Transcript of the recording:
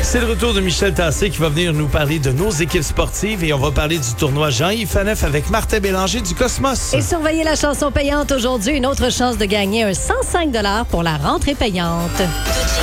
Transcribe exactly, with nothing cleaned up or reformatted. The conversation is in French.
C'est le retour de Michel Tassé qui va venir nous parler de nos équipes sportives et on va parler du tournoi Jean-Yves Faneuf avec Martin Bélanger du Cosmos. Et surveillez la chanson payante aujourd'hui, une autre chance de gagner un cent cinq dollars pour la rentrée payante.